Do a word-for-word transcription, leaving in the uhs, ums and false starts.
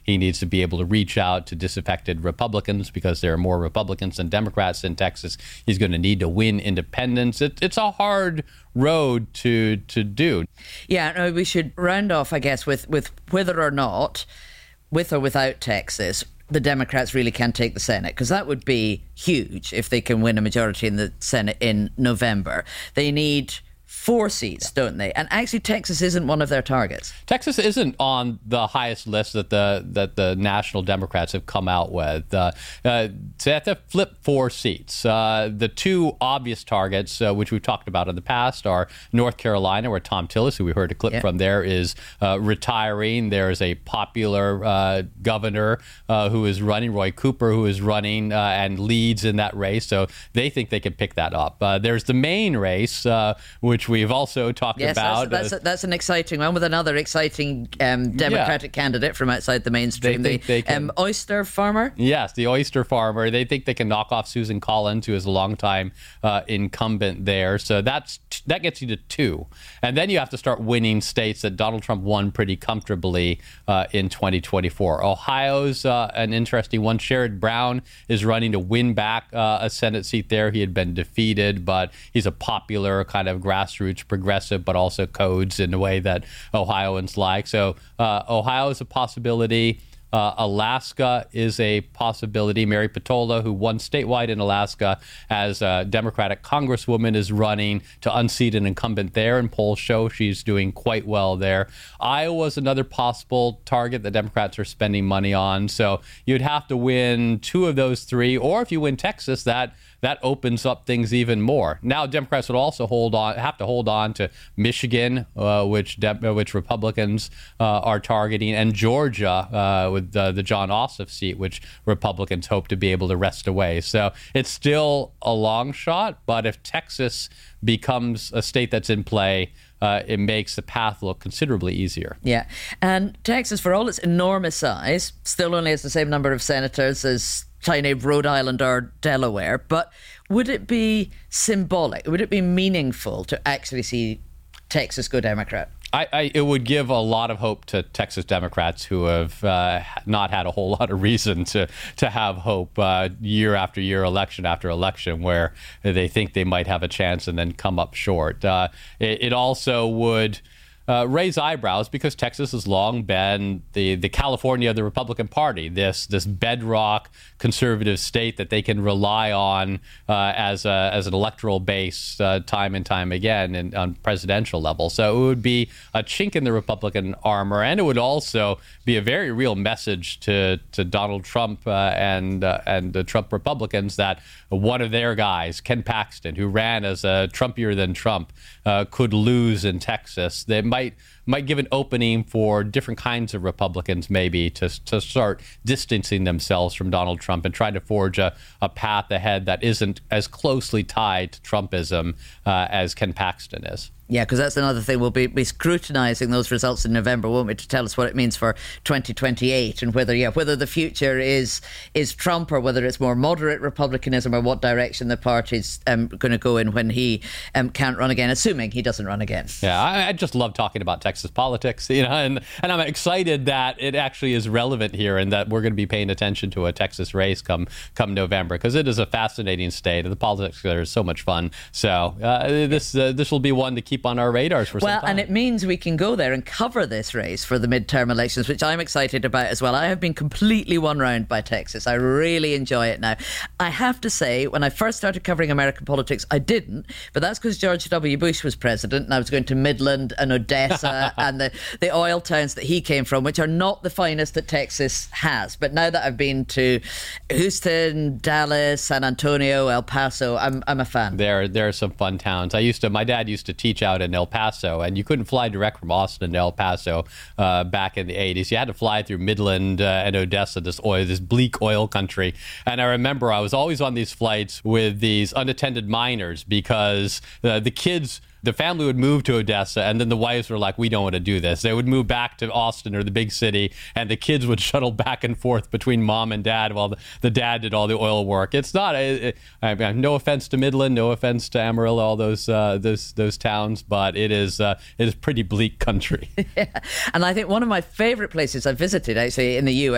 He needs to be able to reach out to disaffected Republicans because there are more Republicans than Democrats in Texas. He's going to need to win independents. It, it's a hard road to to do. Yeah, no, we should round off, I guess, with, with whether or not, with or without Texas, the Democrats really can take the Senate, because that would be huge if they can win a majority in the Senate in November. They need four seats, don't they? And actually, Texas isn't one of their targets. Texas isn't on the highest list that the that the national Democrats have come out with. Uh, uh, so they have to flip four seats. Uh, the two obvious targets, uh, which we've talked about in the past, are North Carolina, where Thom Tillis, who we heard a clip yeah. from there, is uh, retiring. There's a popular uh, governor uh, who is running, Roy Cooper, who is running uh, and leads in that race. So they think they can pick that up. Uh, there's the main race, uh, which we We've also talked yes, about. That's, that's, that's an exciting one with another exciting um, Democratic yeah. candidate from outside the mainstream, they the they can, um, oyster farmer. Yes, the oyster farmer. They think they can knock off Susan Collins, who is a longtime uh, incumbent there. So that's that gets you to two. And then you have to start winning states that Donald Trump won pretty comfortably uh, in twenty twenty-four. Ohio's uh, an interesting one. Sherrod Brown is running to win back uh, a Senate seat there. He had been defeated, but he's a popular kind of grassroots progressive, but also codes in a way that Ohioans like. So uh, Ohio is a possibility. Uh, Alaska is a possibility. Mary Patola, who won statewide in Alaska as a Democratic congresswoman, is running to unseat an incumbent there, and polls show she's doing quite well there. Iowa is another possible target that Democrats are spending money on. So you'd have to win two of those three, or if you win Texas, that that opens up things even more. Now, Democrats would also hold on, have to hold on to Michigan, uh, which De- which Republicans uh, are targeting, and Georgia uh, with the, the John Ossoff seat, which Republicans hope to be able to wrest away. So it's still a long shot, but if Texas becomes a state that's in play, uh, it makes the path look considerably easier. Yeah, and Texas, for all its enormous size, still only has the same number of senators as tiny Rhode Island or Delaware. But would it be symbolic? Would it be meaningful to actually see Texas go Democrat? I, I, it would give a lot of hope to Texas Democrats who have uh, not had a whole lot of reason to to have hope uh, year after year, election after election, where they think they might have a chance and then come up short. Uh, it, it also would Uh, raise eyebrows because Texas has long been the, the California of the Republican Party, this this bedrock conservative state that they can rely on uh, as a, as an electoral base uh, time and time again and on presidential level. So it would be a chink in the Republican armor, and it would also be a very real message to to Donald Trump uh, and uh, and the Trump Republicans that one of their guys, Ken Paxton, who ran as a Trumpier than Trump, uh, could lose in Texas. They might might give an opening for different kinds of Republicans maybe to to start distancing themselves from Donald Trump and trying to forge a, a path ahead that isn't as closely tied to Trumpism uh, as Ken Paxton is. Yeah, because that's another thing. We'll be, be scrutinising those results in November, won't we, to tell us what it means for twenty twenty-eight and whether, yeah, whether the future is is Trump or whether it's more moderate republicanism or what direction the party's um, going to go in when he um, can't run again, assuming he doesn't run again. Yeah, I, I just love talking about Texas politics, you know, and, and I'm excited that it actually is relevant here and that we're going to be paying attention to a Texas race come come November, because it is a fascinating state and the politics there is so much fun. So uh, this uh, this will be one to keep on our radars for well, some time. And it means we can go there and cover this race for the midterm elections, which I'm excited about as well. I have been completely won round by Texas. I really enjoy it now. I have to say, when I first started covering American politics, I didn't, but that's because George W. Bush was president and I was going to Midland and Odessa and the, the oil towns that he came from, which are not the finest that Texas has. But now that I've been to Houston, Dallas, San Antonio, El Paso, I'm I'm a fan. There, there are some fun towns. I used to, my dad used to teach out in El Paso, and you couldn't fly direct from Austin to El Paso uh, back in the eighties. You had to fly through Midland uh, and Odessa, this oil, this bleak oil country. And I remember I was always on these flights with these unattended minors because uh, the kids, the family would move to Odessa, and then the wives were like, we don't want to do this. They would move back to Austin or the big city, and the kids would shuttle back and forth between mom and dad while the, the dad did all the oil work. It's not, a, it, I mean, no offense to Midland, no offense to Amarillo, all those uh, those those towns, but it is uh, it is pretty bleak country. Yeah. And I think one of my favorite places I visited, actually, in the U S